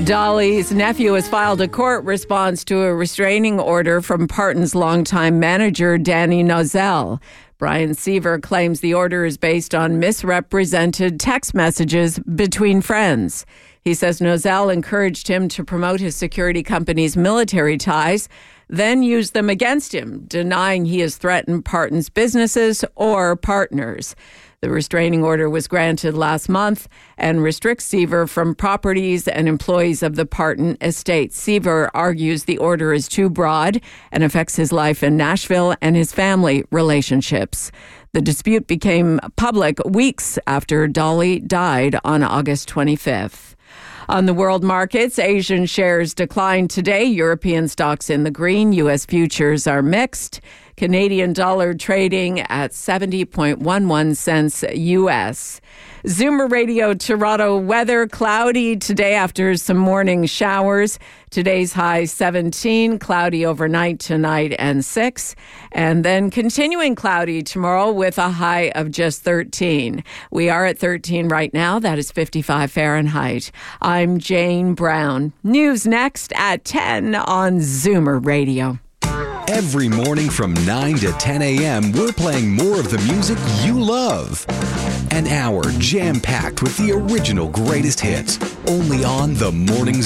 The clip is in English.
Dolly's nephew has filed a court response to a restraining order from Parton's longtime manager, Danny Nozell. Brian Seaver claims the order is based on misrepresented text messages between friends. He says Nozell encouraged him to promote his security company's military ties, then used them against him, denying he has threatened Parton's businesses or partners. The restraining order was granted last month and restricts Seaver from properties and employees of the Parton estate. Seaver argues the order is too broad and affects his life in Nashville and his family relationships. The dispute became public weeks after Dolly died on August 25th. On the world markets, Asian shares declined today. European stocks in the green. U.S. futures are mixed. Canadian dollar trading at 70.11 cents U.S. Zoomer Radio Toronto weather, cloudy today after some morning showers. Today's high 17, cloudy overnight tonight and 6. And then continuing cloudy tomorrow with a high of just 13. We are at 13 right now. That is 55 Fahrenheit. I'm Jane Brown. News next at 10 on Zoomer Radio. Every morning from 9 to 10 a.m., we're playing more of the music you love. An hour jam-packed with the original greatest hits, only on The Morning